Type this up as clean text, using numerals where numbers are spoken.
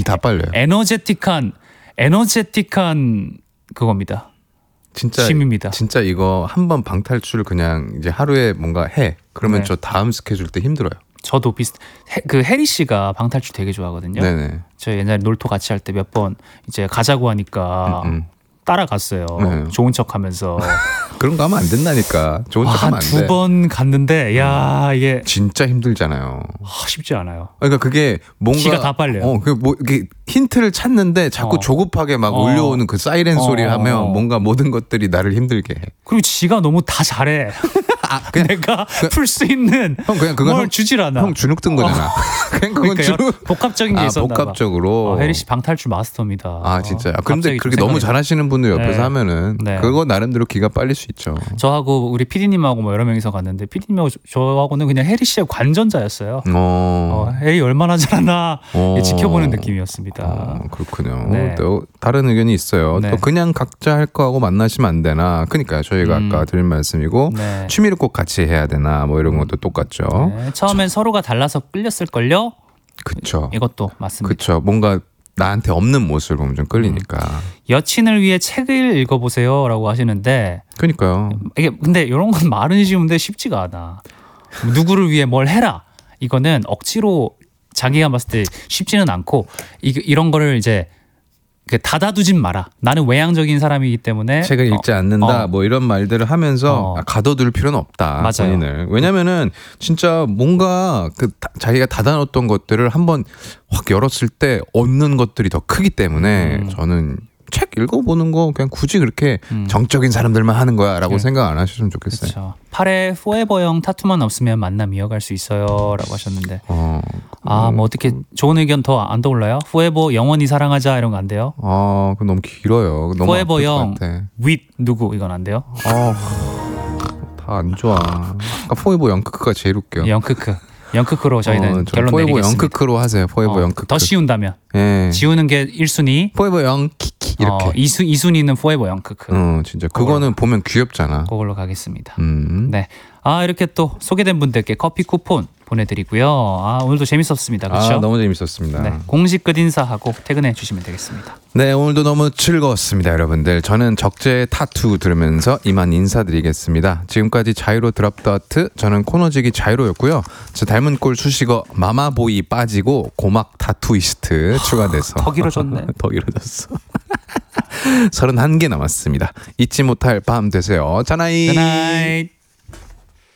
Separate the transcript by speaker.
Speaker 1: 다 빨려요.
Speaker 2: 에너제틱한 그겁니다.
Speaker 1: 진짜
Speaker 2: 심입니다.
Speaker 1: 진짜 이거 한번 방탈출 그냥 이제 하루에 뭔가 해. 그러면
Speaker 2: 네.
Speaker 1: 저 다음 스케줄 때 힘들어요.
Speaker 2: 저도 그 해리 씨가 방탈출 되게 좋아하거든요.
Speaker 1: 네네.
Speaker 2: 저 옛날에 놀토 같이 할 때 몇 번 이제 가자고 하니까 따라갔어요.
Speaker 1: 네.
Speaker 2: 좋은 척하면서
Speaker 1: 그런 거 하면 안 된다니까. 좋은 척하면 안 돼.
Speaker 2: 두 번 갔는데 야 이게
Speaker 1: 진짜 힘들잖아요.
Speaker 2: 쉽지 않아요.
Speaker 1: 그러니까 그게 뭔가
Speaker 2: 기가 다 빨려요.
Speaker 1: 뭐 이게 힌트를 찾는데 자꾸 조급하게 막 울려오는 그 사이렌 소리를 하면 뭔가 모든 것들이 나를 힘들게 해.
Speaker 2: 그리고 지가 너무 다 잘해. 내가 풀 수 있는
Speaker 1: 그건
Speaker 2: 뭘 주질 않아.
Speaker 1: 형 주눅 든 거잖아. 그냥 그건
Speaker 2: 복합적인 게 있었나 봐.
Speaker 1: 복합적으로.
Speaker 2: 해리 씨 방탈출 마스터입니다.
Speaker 1: 아 진짜. 근데 그렇게 너무 잘하시는 분들 옆에서
Speaker 2: 네.
Speaker 1: 하면은
Speaker 2: 네.
Speaker 1: 그거 나름대로 기가 빨릴 수 있죠.
Speaker 2: 저하고 우리 PD님하고 뭐 여러 명이서 갔는데 PD님하고 저하고는 그냥 해리 씨의 관전자였어요. 해리 얼마나 잘하나 지켜보는 느낌이었습니다.
Speaker 1: 그렇군요.
Speaker 2: 네.
Speaker 1: 또 다른 의견이 있어요.
Speaker 2: 네.
Speaker 1: 또 그냥 각자 할 거하고 만나시면 안 되나. 그러니까 저희가 아까 드린 말씀이고
Speaker 2: 네.
Speaker 1: 취미를 꼭 같이 해야 되나 뭐 이런 것도 똑같죠.
Speaker 2: 네. 처음엔 서로가 달라서 끌렸을걸요?
Speaker 1: 그렇죠.
Speaker 2: 이것도 맞습니다.
Speaker 1: 그렇죠. 뭔가 나한테 없는 모습을 보면 좀 끌리니까.
Speaker 2: 여친을 위해 책을 읽어보세요라고 하시는데
Speaker 1: 그러니까요.
Speaker 2: 이게 근데 이런 건 말은 쉬운데 쉽지가 않아. 누구를 위해 뭘 해라. 이거는 억지로 자기가 봤을 때 쉽지는 않고 이런 거를 이제 닫아두진 마라. 나는 외향적인 사람이기 때문에
Speaker 1: 책을 읽지 않는다. 뭐 이런 말들을 하면서 가둬둘 필요는 없다.
Speaker 2: 맞아요.
Speaker 1: 본인을. 왜냐면은 진짜 뭔가 자기가 닫아놓었던 것들을 한번 확 열었을 때 얻는 것들이 더 크기 때문에 저는 책 읽어보는 거 그냥 굳이 그렇게 정적인 사람들만 하는 거야라고 생각 안 하셨으면 좋겠어요.
Speaker 2: 그렇죠. 팔에 포에버형 타투만 없으면 만남 이어갈 수 있어요라고 하셨는데 뭐 어떻게 좋은 의견 더 안 떠올라요? 포에버 영원히 사랑하자 이런 거 안 돼요?
Speaker 1: 그건 너무 길어요. 너무
Speaker 2: 포에버형 with 누구 이건 안 돼요?
Speaker 1: 다 안 좋아. 포에버 영크크가 제일 웃겨.
Speaker 2: 영크크로 저희는 결론
Speaker 1: 포에버
Speaker 2: 내리겠습니다.
Speaker 1: 영크크로 하세요. 포에버 영크크.
Speaker 2: 더 쉬운다면
Speaker 1: 예.
Speaker 2: 지우는 게 1순위
Speaker 1: 포에버 영키키 이렇게.
Speaker 2: 2순위는 포에버 영크크.
Speaker 1: 진짜 그거는 보면 귀엽잖아.
Speaker 2: 그걸로 가겠습니다.
Speaker 1: 네.
Speaker 2: 이렇게 또 소개된 분들께 커피 쿠폰 보내드리고요. 오늘도 재밌었습니다. 그렇죠?
Speaker 1: 너무 재밌었습니다.
Speaker 2: 네, 공식 끝 인사하고 퇴근해 주시면 되겠습니다.
Speaker 1: 네, 오늘도 너무 즐거웠습니다, 여러분들. 저는 적재의 타투 들으면서 이만 인사드리겠습니다. 지금까지 자이로 드랍더트, 저는 코너지기 자이로였고요. 저 닮은 꼴 수식어 마마보이 빠지고 고막 타투이스트 추가돼서
Speaker 2: 더 길어졌네.
Speaker 1: 더 길어졌어. 31개 남았습니다. 잊지 못할 밤 되세요. 굿나잇.
Speaker 2: 굿나잇.